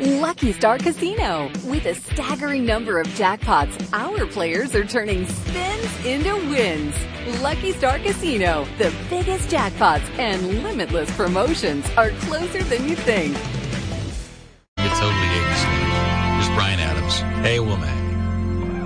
Lucky Star Casino. With a staggering number of jackpots, our players are turning spins into wins. Lucky Star Casino. The biggest jackpots and limitless promotions are closer than you think. It's totally 80s. Here's Bryan Adams. Hey, woman.